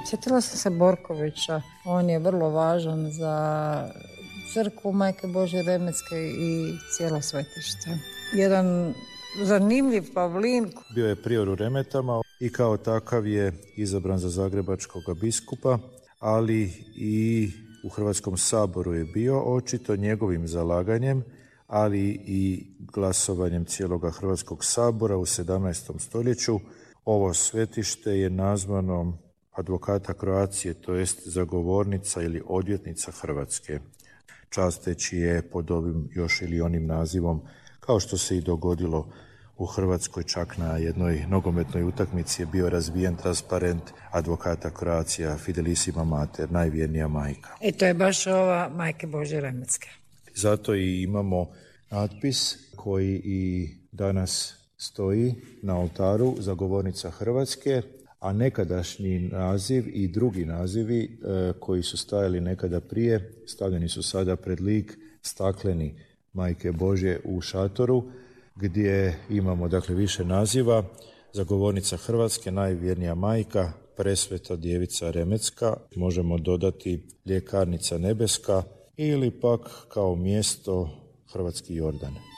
Sjetila sam se Borkovića, on je vrlo važan za crkvu Majke Božje Remetske i cijelo svetište. Jedan zanimljiv Pavlin. Bio je prior u Remetama i kao takav je izabran za zagrebačkog biskupa, ali i u Hrvatskom saboru je bio očito njegovim zalaganjem, ali i glasovanjem cijeloga Hrvatskog sabora u 17. stoljeću. Ovo svetište je nazvano advokata Kroacije, to jest zagovornica ili odvjetnica Hrvatske, časteći je pod ovim još ili onim nazivom, kao što se i dogodilo u Hrvatskoj, čak na jednoj nogometnoj utakmici je bio razvijen transparent advokata Kroacija, Fidelissima Mater, najvjernija majka. I to je baš ova Majke Božje Remetske. Zato i imamo natpis koji i danas stoji na oltaru, zagovornica Hrvatske, a nekadašnji naziv i drugi nazivi koji su stajali nekada prije, stavljeni su sada pred lik stakleni Majke Božje u šatoru, gdje imamo dakle više naziva: zagovornica Hrvatske, najvjernija majka, presveta djevica Remetska, možemo dodati ljekarnica nebeska ili pak kao mjesto Hrvatski Jordan.